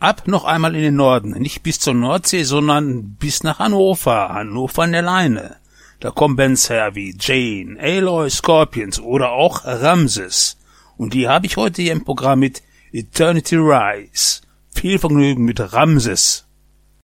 Ab noch einmal in den Norden, nicht bis zur Nordsee, sondern bis nach Hannover, Hannover an der Leine. Da kommen Bands her wie Jane, Aloy, Scorpions oder auch Ramses. Und die habe ich heute hier im Programm mit Eternity Rise. Viel Vergnügen mit Ramses.